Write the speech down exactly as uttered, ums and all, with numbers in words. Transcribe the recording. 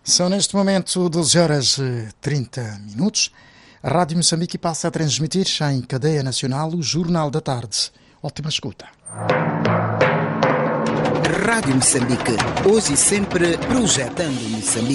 São neste momento doze horas e trinta minutos. A Rádio Moçambique passa a transmitir em cadeia nacional o Jornal da Tarde. Ótima escuta. Rádio Moçambique, hoje e sempre projetando Moçambique.